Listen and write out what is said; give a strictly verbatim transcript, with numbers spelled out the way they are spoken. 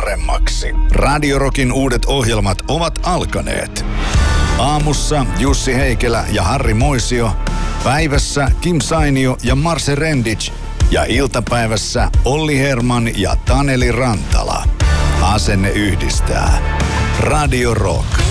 paremmaksi. Radio Rockin uudet ohjelmat ovat alkaneet. Aamussa Jussi Heikelä ja Harri Moisio. Päivässä Kim Sainio ja Marse Rendic. Ja iltapäivässä Olli Herman ja Taneli Rantala. Asenne yhdistää. Radio Rock.